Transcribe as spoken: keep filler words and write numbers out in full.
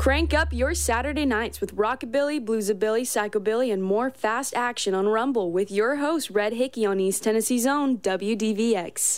Crank up your Saturday nights with rockabilly, bluesabilly, psychobilly, and more fast action on Rumble with your host, Red Hickey on East Tennessee's own W D V X.